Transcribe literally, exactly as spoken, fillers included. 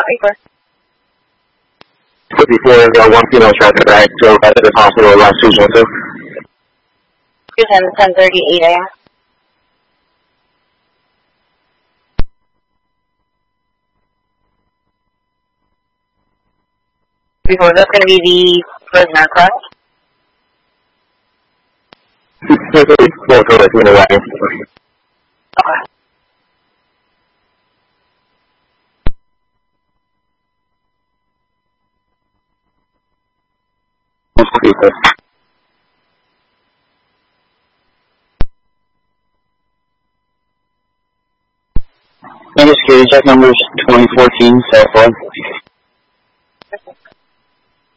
eight four. fifty-four, uh, one female traffic back, so back to the hospital, last two one two. two ten, ten thirty-eight a m. Before, that's going to be the prisoner, correct? Well, correct, in the wagon. Okay. Security check numbers twenty fourteen, cell phone.